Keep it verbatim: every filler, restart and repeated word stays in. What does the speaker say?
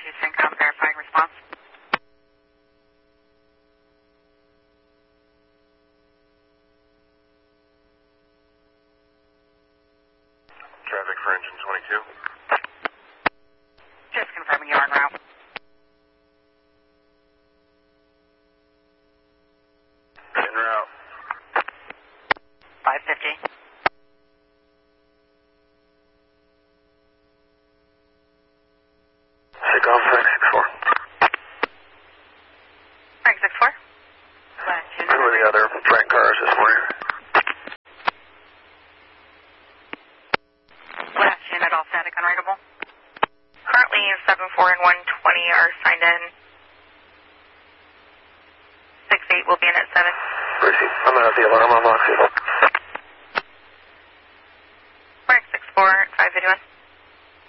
two Syncom verifying response. Traffic for engine twenty-two. Just confirming you're en route. En route. five fifty. Syncom Frank six four. Frank six four. Who are the other Frank cars this morning? Last unit, all static unreadable. Currently, seven four and one twenty are signed in. six eight will be in at seven. Receive. I'm out of the alarm on Moxie. Frank six four, five fifty-one.